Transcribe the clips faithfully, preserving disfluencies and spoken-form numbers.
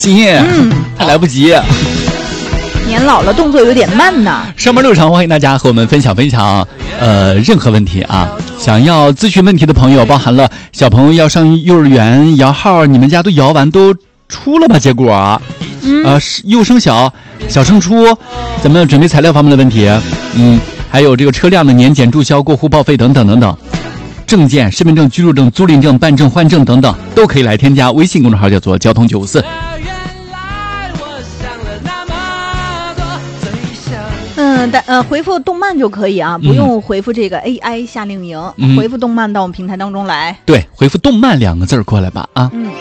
急，嗯，还来不及。 年老了，动作有点慢呢。 上班路上，欢迎大家和我们分享分享，呃，任何问题啊。想要咨询问题的朋友，包含了小朋友要上幼儿园摇号，你们家都摇完都出了吧？结果啊，嗯、呃，幼升小，小升初，咱们准备材料方面的问题，嗯，还有这个车辆的年检、注销、过户、报废等等等等。证件、身份证、居住证、租赁证、办证、换证等等，都可以来添加微信公众号，叫做交通九五四。 嗯，但呃，回复动漫就可以啊，不用回复这个 A I 夏令营，嗯、回复动漫到我们平台当中来。 对，回复动漫两个字过来吧啊。嗯。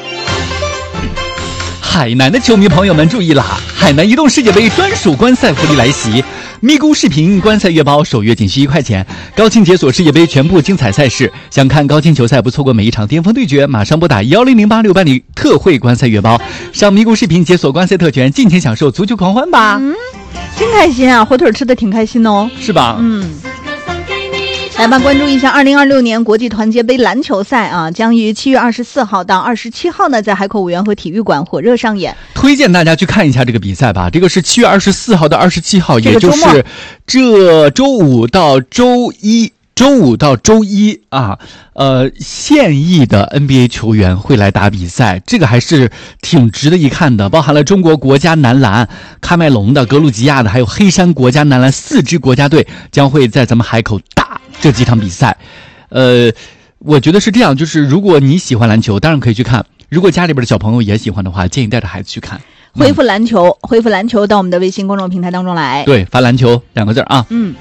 海南的球迷朋友们注意啦！海南移动世界杯专属观赛福利来袭，咪咕视频观赛月包首月仅需一块钱，高清解锁世界杯全部精彩赛事。想看高清球赛，不错过每一场巅峰对决，马上拨打幺零零八六办理特惠观赛月包，上咪咕视频解锁观赛特权，尽情享受足球狂欢吧！ 嗯，真开心啊，火腿吃的挺开心哦， 是吧？ 嗯。来吧，关注一下二零二六年国际团结杯篮球赛啊，将于七月二十四号到二十七号呢，在海口五园河体育馆火热上演。 推荐大家去看一下这个比赛吧，这个是七月二十四号到二十七号，也就是这周五到周一，周五到周一啊，呃，现役的 N B A 球员会来打比赛，这个还是挺值得一看的，包含了中国国家男篮、喀麦隆的、格鲁吉亚的，还有黑山国家男篮四支国家队将会在咱们海口打这几场比赛。呃，我觉得是这样，就是如果你喜欢篮球，当然可以去看；如果家里边的小朋友也喜欢的话，建议带着孩子去看。 恢复篮球，嗯、恢复篮球到我们的微信公众平台当中来。 对，发篮球两个字啊。 嗯。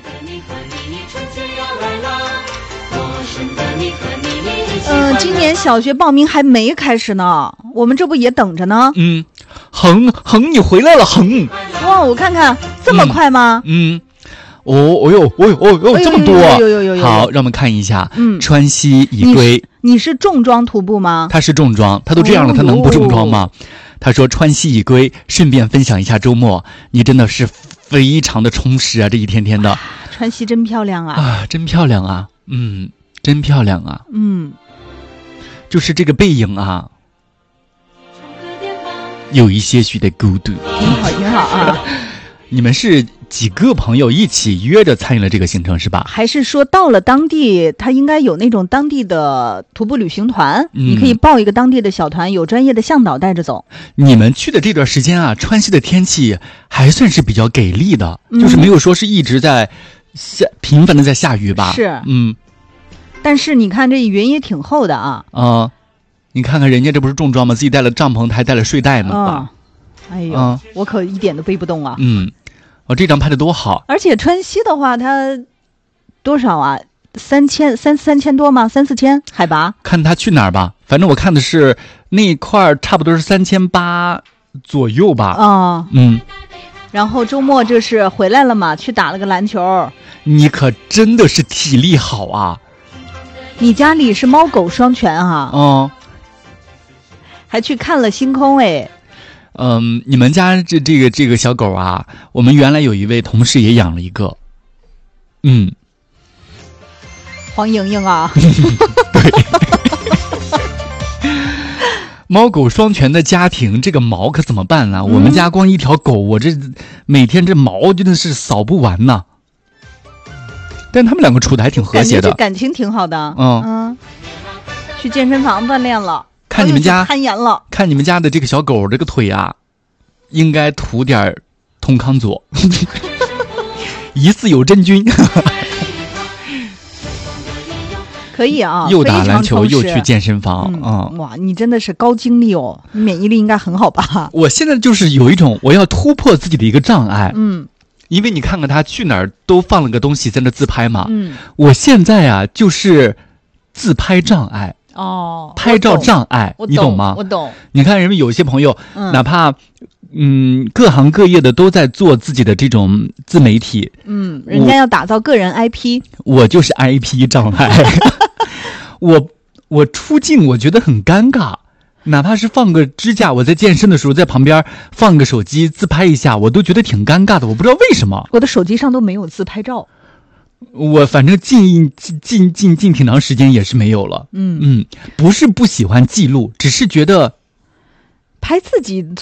呃，今年小学报名还没开始呢，我们这不也等着呢？ 嗯，恒恒，你回来了，恒。 哇，我看看，这么快吗？ 嗯。嗯哦哦哟，哦哟哦哟，这么多！ 有有有有。 好，让我们看一下。嗯，川西已归。 你是重装徒步吗？ 他是重装，他都这样了，他能不重装吗？他说川西已归，顺便分享一下周末，你真的是非常的充实啊，这一天天的。 川西真漂亮啊！ 啊，真漂亮啊！嗯，真漂亮啊！ 嗯， 就是这个背影啊，有一些许的孤独。 挺好，挺好啊！ 你们是几个朋友一起约着参与了这个行程是吧？ 还是说到了当地，他应该有那种当地的徒步旅行团，嗯、你可以报一个当地的小团，有专业的向导带着走。 你们去的这段时间啊，川西的天气还算是比较给力的，嗯、就是没有说是一直在下频繁的在下雨吧？ 是， 嗯。 但是你看这云也挺厚的啊。 啊、呃，你看看人家这不是重装吗？自己带了帐篷，还带了睡袋呢。 啊、哎呦、嗯，我可一点都背不动啊。 嗯。哦，这张拍的多好！ 而且川西的话，它多少啊？三千三三千多吗？三四千海拔？ 看他去哪儿吧。反正我看的是那一块，差不多是三千八左右吧。 啊、哦， 嗯。 然后周末这是回来了嘛？去打了个篮球。 你可真的是体力好啊！ 你家里是猫狗双全啊？ 哦。 还去看了星空哎。 嗯，你们家这这个这个小狗啊，我们原来有一位同事也养了一个，嗯， 黄莹莹啊， 对，猫狗双全的家庭，这个毛可怎么办呢、啊？嗯、我们家光一条狗，我这每天这毛真的是扫不完呐。但他们两个处的还挺和谐的， 感情挺好的， 嗯嗯，去健身房锻炼了。 看你们家攀岩了， 看你们家的这个小狗这个腿啊，应该涂点通康佐，疑似有真菌。 可以啊， 又打篮球又去健身房啊、 嗯！哇，你真的是高精力哦，你免疫力应该很好吧？ 我现在就是有一种我要突破自己的一个障碍， 嗯， 因为你看看他去哪儿都放了个东西在那自拍嘛， 嗯， 我现在啊就是自拍障碍。 哦， 拍照障碍， 懂你懂吗？ 我懂。 你看，人们有些朋友， 嗯、 哪怕嗯各行各业的都在做自己的这种自媒体， 嗯，人家要打造个人 I P， 我, 我就是 I P 障碍。我我出镜我觉得很尴尬，哪怕是放个支架，我在健身的时候在旁边放个手机自拍一下，我都觉得挺尴尬的。我不知道为什么， 我的手机上都没有自拍照。 我反正近近近近近挺长时间也是没有了， 嗯嗯，不是不喜欢记录，只是觉得拍自己